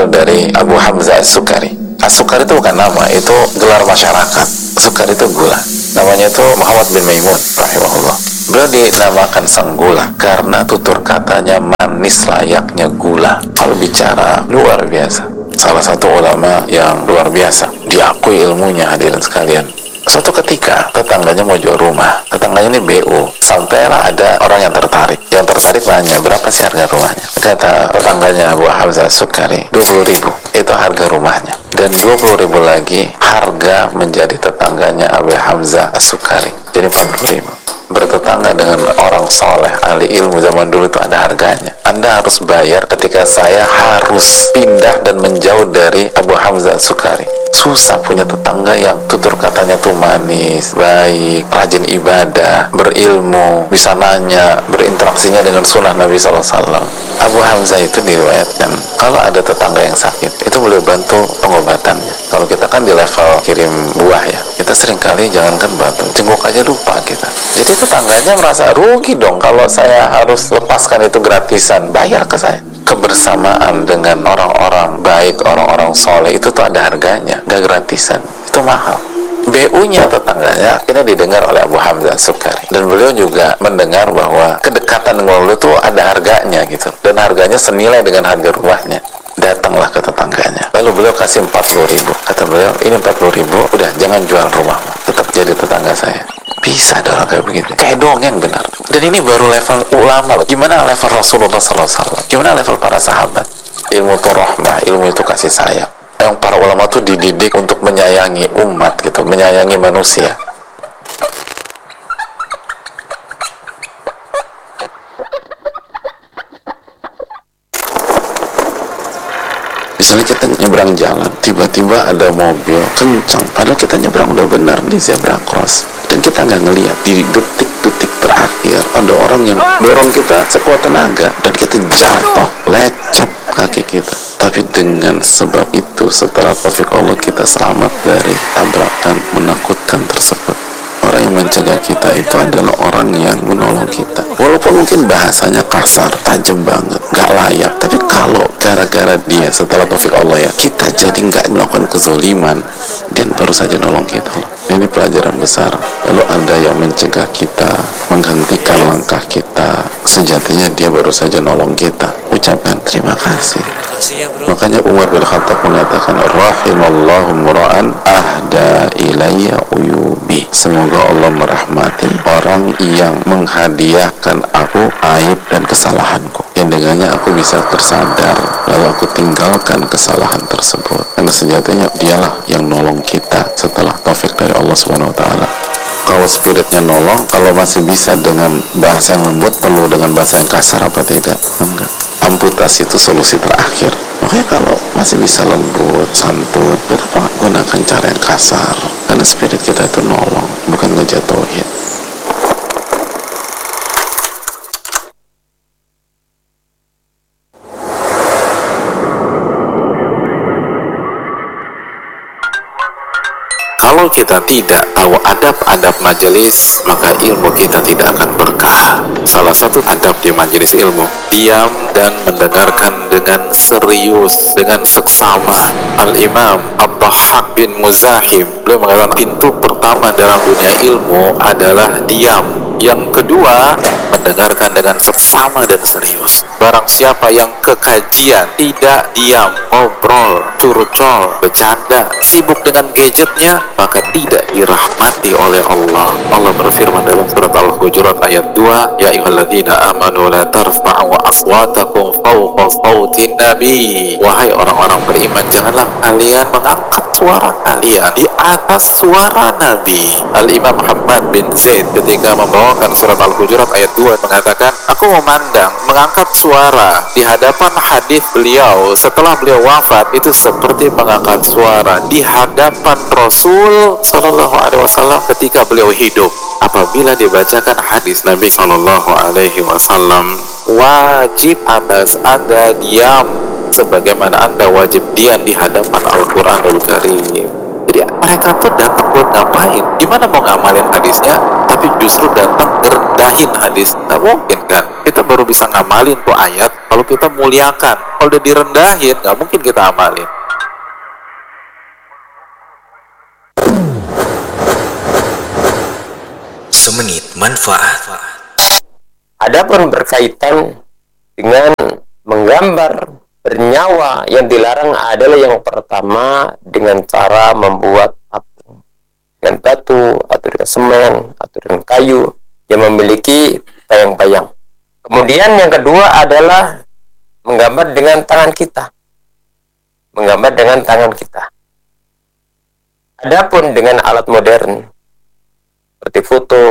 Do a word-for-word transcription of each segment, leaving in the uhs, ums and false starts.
berawal dari Abu Hamzah As-Sukari. As-Sukari itu bukan nama, itu gelar masyarakat. Sukari itu gula. Namanya itu Muhammad bin Maimun rahimahullah. Beliau dinamakan sang gula karena tutur katanya manis layaknya gula. Kalau bicara luar biasa. Salah satu ulama yang luar biasa, diakui ilmunya, hadirin sekalian. Suatu ketika tetangganya mau jual rumah, tetangganya ini B U. Sampailah ada orang yang tertarik. Yang tertarik nanya, berapa sih harga rumahnya? Kata tetangganya Abu Hamzah Sukari, dua puluh ribu. Itu harga rumahnya. Dan dua puluh ribu lagi harga menjadi tetangganya Abu Hamzah Sukari. Jadi empat puluh ribu. Bertetangga dengan orang soleh, ahli ilmu zaman dulu itu ada harganya. Anda harus bayar ketika saya harus pindah dan menjauh dari Abu Hamzah Sukari. Susah punya tetangga yang tutur katanya tuh manis, baik, rajin ibadah, berilmu, bisa nanya, berinteraksinya dengan sunnah Nabi shallallahu alaihi wasallam. Abu Hamzah itu diriwayatkan kalau ada tetangga yang sakit, itu boleh bantu pengobatannya. Kalau kita kan di level kirim buah ya, kita seringkali jangankan bantu, jenguk aja lupa kita. Jadi tetangganya merasa rugi dong kalau saya harus lepaskan itu gratisan, bayar ke saya. Kebersamaan dengan orang-orang baik, orang-orang soleh itu tuh ada harganya, gak gratisan, itu mahal. B U-nya tetangganya akhirnya didengar oleh Abu Hamzah Sukari, dan beliau juga mendengar bahwa kedekatan dengan beliau itu ada harganya gitu, dan harganya senilai dengan harga rumahnya. Datanglah ke tetangganya, lalu beliau kasih empat puluh ribu. Kata beliau, ini empat puluh ribu, udah jangan jual rumahmu, tetap jadi tetangga saya. Bisa dong kayak begitu, kayak dongeng benar. Dan ini baru level ulama loh. Gimana level Rasulullah shallallahu alaihi wasallam? Gimana level para sahabat? Ilmu itu rahmah, ilmu itu kasih sayang. Yang para ulama tuh dididik untuk menyayangi umat gitu, menyayangi manusia. Misalnya kita nyebrang jalan, tiba-tiba ada mobil kencang, padahal kita nyebrang udah benar di zebra cross, dan kita nggak ngelihat. Di detik-detik terakhir ada orang yang dorong kita sekuat tenaga, dan kita jatuh, lecet kaki kita. Tapi dengan sebab itu, setelah taufik Allah, kita selamat dari tabrakan menakutkan tersebut. Orang yang mencegah kita itu adalah orang yang menolong kita. Walaupun mungkin bahasanya kasar, tajam banget, gak layak. Tapi kalau gara-gara dia, setelah taufik Allah ya, kita jadi gak melakukan kezaliman, dan baru saja nolong kita. Ini pelajaran besar. Lalu ada yang mencegah kita, menghentikan langkah kita, sejatinya dia baru saja nolong kita. Ucapkan terima kasih. Makanya Umar bin Khattab mengatakan, rahimallahu mura'an ahda ilayya uyubi. Semoga Allah merahmati orang yang menghadiahkan aku aib dan kesalahanku, yang dengannya aku bisa tersadar, lalu aku tinggalkan kesalahan tersebut. Karena sejatinya dialah yang nolong kita setelah taufik dari Allah subhanahu wa taala. Kalau spiritnya nolong, kalau masih bisa dengan bahasa yang lembut, perlu dengan bahasa yang kasar apa tidak? Enggak. Amputasi itu solusi terakhir. Makanya kalau masih bisa lembut, santun, kenapa gunakan cara yang kasar? Karena spirit kita itu nolong, bukan ngejatuhin. Kalau kita tidak tahu adab-adab majelis, maka ilmu kita tidak akan berkah. Salah satu adab di majelis ilmu, diam dan mendengarkan dengan serius, dengan seksama. Al-Imam Ad-Dhahhak bin Muzahim, beliau mengatakan pintu pertama dalam dunia ilmu adalah diam. Yang kedua, mendengarkan dengan seksama dan serius. Barang siapa yang ke kajian tidak diam, ngobrol, curcol, bercanda, sibuk dengan gadgetnya, maka tidak dirahmati oleh Allah. Allah berfirman dalam surat Al-Hujurat ayat dua, ya ayyuhalladzina amanu la tarfa'u aswatakum fawqa sawtin nabi. Wahai orang-orang beriman, janganlah kalian mengangkat suara kalian di atas suara Nabi. Al-Imam Muhammad bin Zaid ketika membawakan surat Al-Hujurat ayat dua mengatakan, aku memandang mengangkat suara di hadapan hadis beliau setelah beliau wafat itu seperti mengangkat suara di hadapan Rasul sallallahu alaihi wasallam ketika beliau hidup. Apabila dibacakan hadis Nabi sallallahu alaihi wasallam, wajib atas Anda diam sebagaimana Anda wajib diam di hadapan Al-Quranul Karim. Jadi mereka tuh datang buat ngapain? Gimana mau ngamalin hadisnya? Tapi tapi justru datang ngerendahin hadis. Nggak mungkin kan? Kita baru bisa ngamalin tuh ayat kalau kita muliakan. Kalau udah direndahin, nggak mungkin kita amalin. Semenit manfaat. Adapun berkaitan dengan menggambar bernyawa, yang dilarang adalah yang pertama dengan cara membuat patung dengan batu atau dengan semen atau dengan kayu yang memiliki bayang-bayang. Kemudian yang kedua adalah menggambar dengan tangan kita. Menggambar dengan tangan kita. Adapun dengan alat modern seperti foto,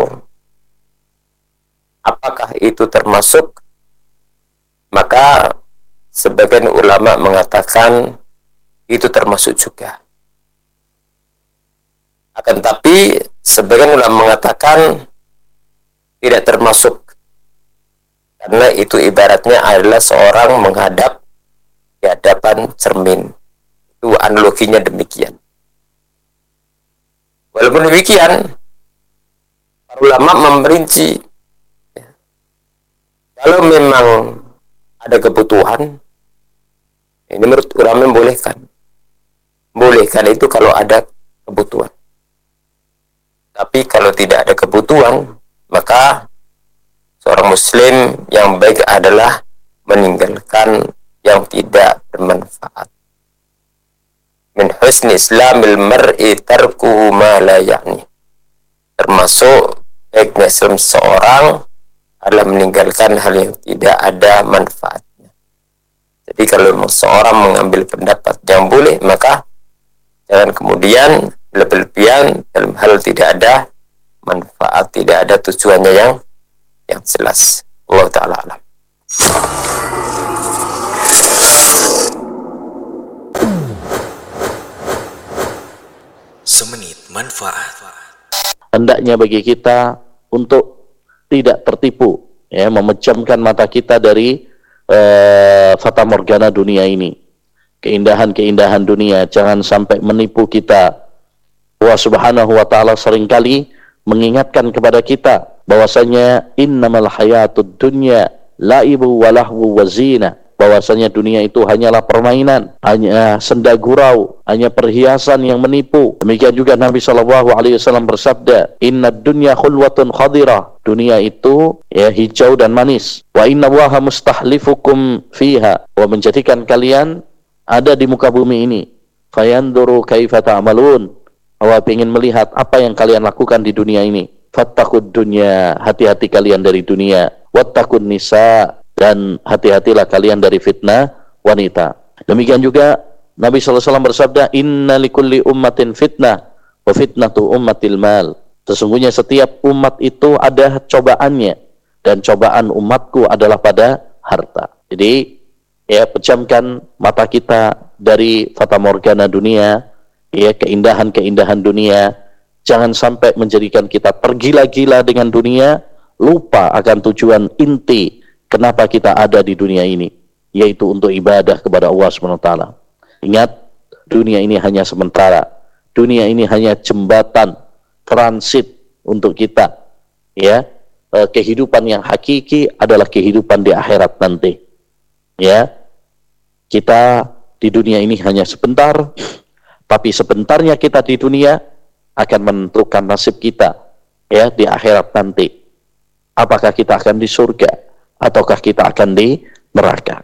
apakah itu termasuk? Maka sebagian ulama mengatakan itu termasuk juga. Akan tapi sebagian ulama mengatakan tidak termasuk, karena itu ibaratnya adalah seorang menghadap di hadapan cermin. Itu analoginya demikian. Walaupun demikian, para ulama memperinci, kalau memang ada kebutuhan, ini menurut ulama membolehkan. Bolehkan itu kalau ada kebutuhan. Tapi kalau tidak ada kebutuhan, maka seorang muslim yang baik adalah meninggalkan yang tidak bermanfaat. Min husni islamil mar'i tarkuhu ma la ya'ni. Termasuk baiknya Islam seorang adalah meninggalkan hal yang tidak ada manfaatnya. Jadi kalau seorang mengambil pendapat yang boleh, maka jangan kemudian berlebihan dalam hal tidak ada manfaat, tidak ada tujuannya yang yang jelas. Allah Ta'ala alam. Semenit manfaat. Hendaknya bagi kita untuk tidak tertipu, ya, memejamkan mata kita dari uh, fata morgana dunia ini, keindahan-keindahan dunia. Jangan sampai menipu kita. Allah Subhanahu wa Ta'ala seringkali mengingatkan kepada kita bahwasanya innamal hayatud dunya laibu wa lahwu wa zina, bahwasanya dunia itu hanyalah permainan, hanya senda gurau, hanya perhiasan yang menipu. Demikian juga Nabi shallallahu alaihi wasallam bersabda, innad dunya khulwatun khadirah, dunia itu ya hijau dan manis. Wa inna Allaha mustahlifukum fiha, wa menjadikan kalian ada di muka bumi ini. Fayanduru kaifa ta'malun, Allah ingin melihat apa yang kalian lakukan di dunia ini. Fattaqud dunya, hati-hati kalian dari dunia. Wattaqun nisa, dan hati-hatilah kalian dari fitnah wanita. Demikian juga Nabi shallallahu alaihi wasallam bersabda, inna likulli ummatin fitnah wa fitnatu ummatil mal. Sesungguhnya setiap umat itu ada cobaannya, dan cobaan umatku adalah pada harta. Jadi ya, pejamkan mata kita dari fata morgana dunia, ya, keindahan-keindahan dunia. Jangan sampai menjadikan kita tergila-gila dengan dunia, lupa akan tujuan inti kenapa kita ada di dunia ini, yaitu untuk ibadah kepada Allah subhanahu wa taala. Ingat, dunia ini hanya sementara. Dunia ini hanya jembatan transit untuk kita. Ya, eh, kehidupan yang hakiki adalah kehidupan di akhirat nanti. Ya, kita di dunia ini hanya sebentar, tapi sebentarnya kita di dunia akan menentukan nasib kita ya di akhirat nanti. Apakah kita akan di surga ataukah kita akan di neraka.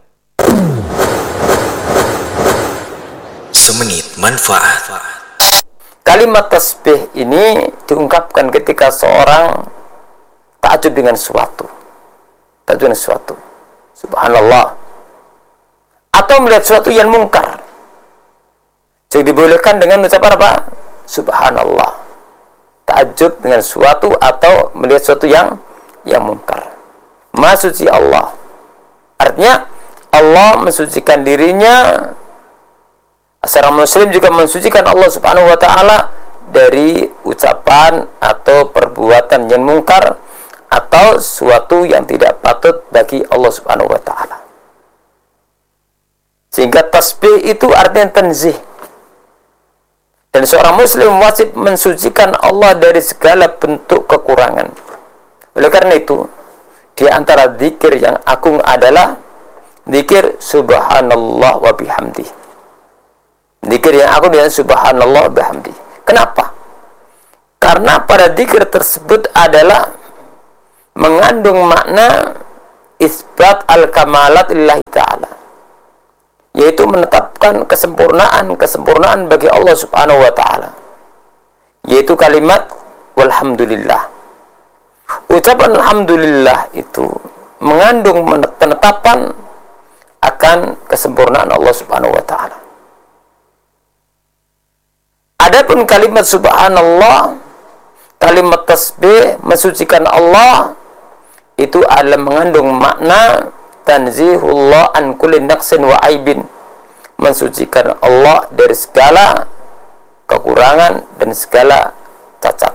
Semenit manfaat. Kalimat tasbih ini diungkapkan ketika seorang takjub dengan sesuatu. Takjub dengan sesuatu. Subhanallah. Atau melihat sesuatu yang mungkar. Jadi dibolehkan dengan ucapan apa? Subhanallah. Takjub dengan sesuatu atau melihat sesuatu yang yang mungkar. Maha suci Allah. Artinya Allah mensucikan dirinya. Seorang muslim juga mensucikan Allah subhanahu wa ta'ala dari ucapan atau perbuatan yang mungkar atau suatu yang tidak patut bagi Allah subhanahu wa ta'ala. Sehingga tasbih itu artinya tanzih. Dan seorang muslim wajib mensucikan Allah dari segala bentuk kekurangan. Oleh karena itu, di antara zikir yang agung adalah zikir subhanallah wa bihamdi. Zikir yang agung adalah subhanallah wa bihamdi. Kenapa? Karena pada zikir tersebut adalah mengandung makna isbat al-kamalat lillahi ta'ala, yaitu menetapkan kesempurnaan-kesempurnaan bagi Allah subhanahu wa ta'ala, yaitu kalimat walhamdulillah. Ucapan alhamdulillah itu mengandung penetapan akan kesempurnaan Allah subhanahu wa ta'ala. Adapun kalimat subhanallah, kalimat tasbih, mensucikan Allah, itu adalah mengandung makna tanzihullah an kulli naqsin wa aibin, mensucikan Allah dari segala kekurangan dan segala cacat.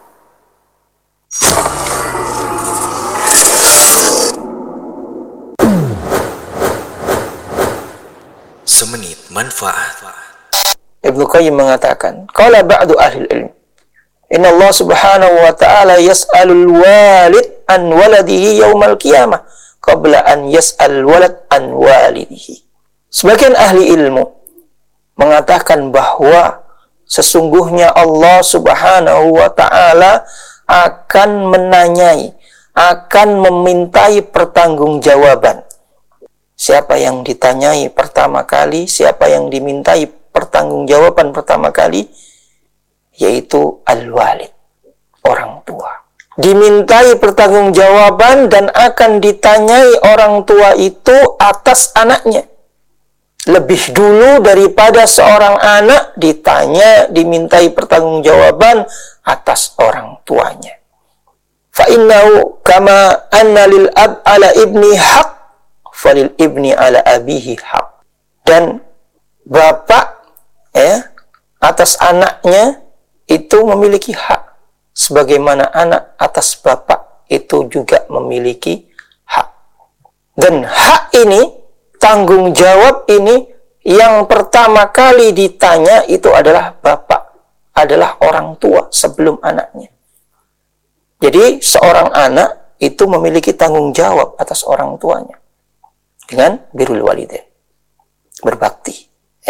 Semenit manfaat. Ibnu Qayyim mengatakan, qala ba'du ahli ilm, inna Allah subhanahu wa ta'ala yas'alul walid an waladihi yaumal qiyamah qabla an yas'al walad an walidihi. Sebagian ahli ilmu mengatakan bahwa sesungguhnya Allah subhanahu wa ta'ala akan menanyai, akan memintai pertanggungjawaban. Siapa yang ditanyai pertama kali, siapa yang dimintai pertanggungjawaban pertama kali, yaitu al-walid, orang tua. Dimintai pertanggungjawaban dan akan ditanyai orang tua itu atas anaknya. Lebih dulu daripada seorang anak ditanya, dimintai pertanggungjawaban atas orang tuanya. Fa innahu kama anna lil ab ala ibni haq, falil ibni ala abihi haq. Dan bapak ya atas anaknya itu memiliki hak, sebagaimana anak atas bapak itu juga memiliki hak. Dan hak ini, tanggung jawab ini, yang pertama kali ditanya itu adalah bapak, adalah orang tua sebelum anaknya. Jadi seorang anak itu memiliki tanggung jawab atas orang tuanya dengan birrul walidain, berbakti.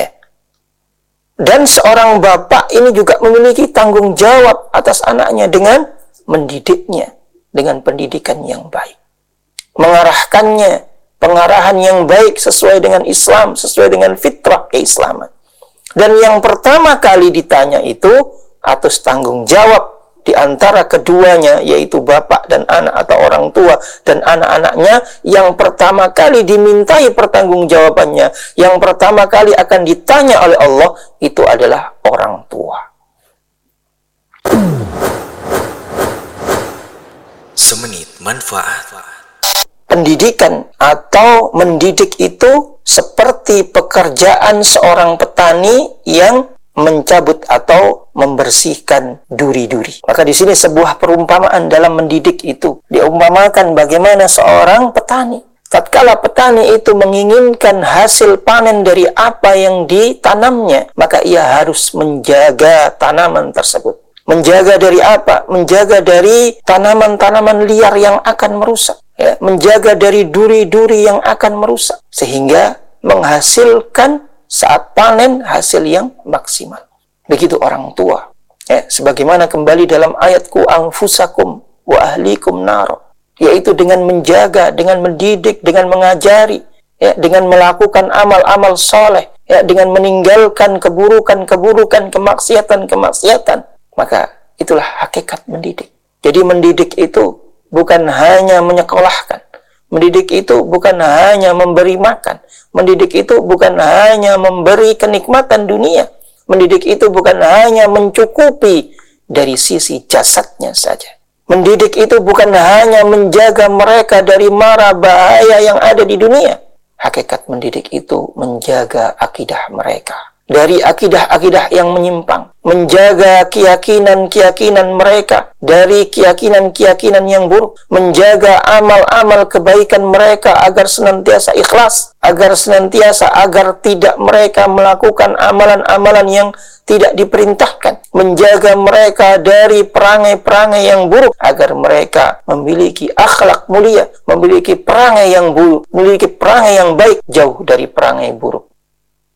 Dan seorang bapak ini juga memiliki tanggung jawab atas anaknya dengan mendidiknya dengan pendidikan yang baik, mengarahkannya pengarahan yang baik sesuai dengan Islam, sesuai dengan fitrah keislaman. Dan yang pertama kali ditanya itu atas tanggung jawab di antara keduanya, yaitu bapak dan anak atau orang tua dan anak-anaknya, yang pertama kali dimintai pertanggungjawabannya, yang pertama kali akan ditanya oleh Allah, itu adalah orang tua. Semenit manfaat. Pendidikan atau mendidik itu seperti pekerjaan seorang petani yang mencabut atau membersihkan duri-duri. Maka di sini sebuah perumpamaan dalam mendidik itu diumpamakan bagaimana seorang petani. Tatkala petani itu menginginkan hasil panen dari apa yang ditanamnya, maka ia harus menjaga tanaman tersebut. Menjaga dari apa? Menjaga dari tanaman-tanaman liar yang akan merusak. Ya, menjaga dari duri-duri yang akan merusak. Sehingga menghasilkan saat panen hasil yang maksimal. Begitu orang tua. Ya, sebagaimana kembali dalam ayatku anfusakum wa ahlikum naro, yaitu dengan menjaga, dengan mendidik, dengan mengajari, ya, dengan melakukan amal-amal soleh, ya, dengan meninggalkan keburukan-keburukan, kemaksiatan-kemaksiatan. Maka itulah hakikat mendidik. Jadi mendidik itu bukan hanya menyekolahkan. Mendidik itu bukan hanya memberi makan. Mendidik itu bukan hanya memberi kenikmatan dunia. Mendidik itu bukan hanya mencukupi dari sisi jasadnya saja. Mendidik itu bukan hanya menjaga mereka dari mara bahaya yang ada di dunia. Hakikat mendidik itu menjaga akidah mereka dari akidah-akidah yang menyimpang, menjaga keyakinan-keyakinan mereka dari keyakinan-keyakinan yang buruk, menjaga amal-amal kebaikan mereka agar senantiasa ikhlas, agar senantiasa agar tidak mereka melakukan amalan-amalan yang tidak diperintahkan, menjaga mereka dari perangai-perangai yang buruk, agar mereka memiliki akhlak mulia, memiliki perangai yang buruk, memiliki perangai yang baik, jauh dari perangai buruk.